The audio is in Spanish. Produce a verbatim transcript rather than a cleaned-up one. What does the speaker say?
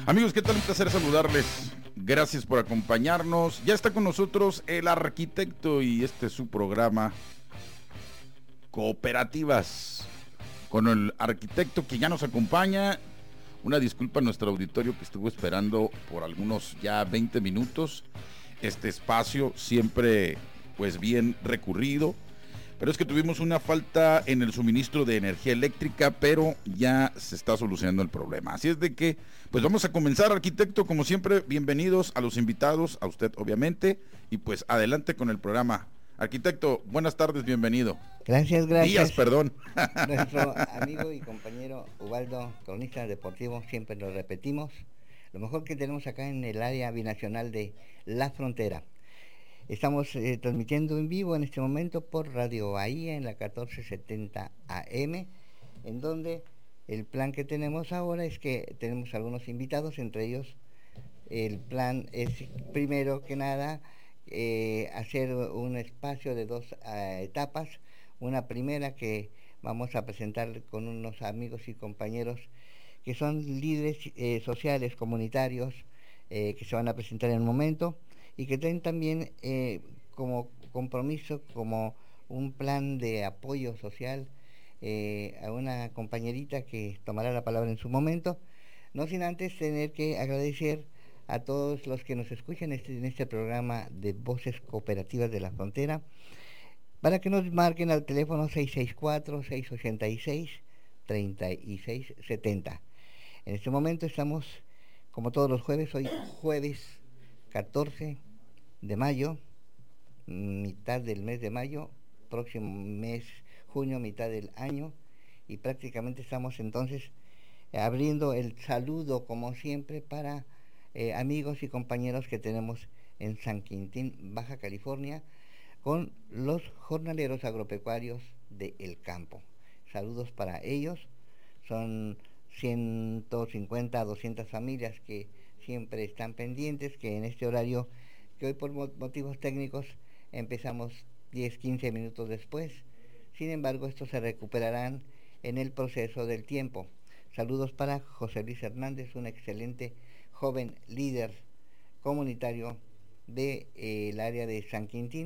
Amigos, ¿qué tal? Un placer saludarles. Gracias por acompañarnos. Ya está con nosotros el arquitecto y este es su programa Cooperativas con el arquitecto que ya nos acompaña. Una disculpa a nuestro auditorio que estuvo esperando por algunos ya veinte minutos. Este espacio siempre pues bien recurrido, pero es que tuvimos una falta en el suministro de energía eléctrica, pero ya se está solucionando el problema. Así es de que, pues vamos a comenzar, arquitecto, como siempre, bienvenidos a los invitados, a usted obviamente, y pues adelante con el programa. Arquitecto, buenas tardes, bienvenido. Gracias, gracias. Días, perdón. Nuestro amigo y compañero Ubaldo, cronista deportivo, siempre lo repetimos. Lo mejor que tenemos acá en el área binacional de La Frontera. Estamos eh, transmitiendo en vivo en este momento por Radio Bahía en la catorce setenta A M, en donde el plan que tenemos ahora es que tenemos algunos invitados, entre ellos el plan es primero que nada eh, hacer un espacio de dos uh, etapas. Una primera que vamos a presentar con unos amigos y compañeros que son líderes eh, sociales, comunitarios, eh, que se van a presentar en un momento, y que tienen también eh, como compromiso, como un plan de apoyo social eh, a una compañerita que tomará la palabra en su momento, no sin antes tener que agradecer a todos los que nos escuchan este, en este programa de Voces Cooperativas de la Frontera, para que nos marquen al teléfono seis seis cuatro, seis ocho seis, tres seis siete cero. En este momento estamos, como todos los jueves, hoy jueves catorce de mayo, mitad del mes de mayo, próximo mes junio, mitad del año, y prácticamente estamos entonces abriendo el saludo, como siempre, para eh, amigos y compañeros que tenemos en San Quintín, Baja California, con los jornaleros agropecuarios de El Campo. Saludos para ellos. Son ciento cincuenta a doscientas familias que siempre están pendientes, que en este horario, que hoy por motivos técnicos empezamos diez, quince minutos después. Sin embargo, estos se recuperarán en el proceso del tiempo. Saludos para José Luis Hernández, un excelente joven líder comunitario del de, eh, área de San Quintín,